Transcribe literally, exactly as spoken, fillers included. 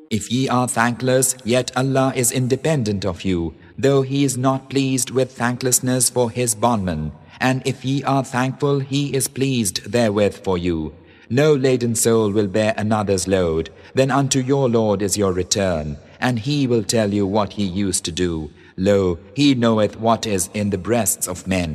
If ye are thankless, yet Allah is independent of you, though He is not pleased with thanklessness for His bondmen. And if ye are thankful, He is pleased therewith for you. No laden soul will bear another's load. Then unto your Lord is your return, and He will tell you what ye used to do. Lo, He knoweth what is in the breasts of men.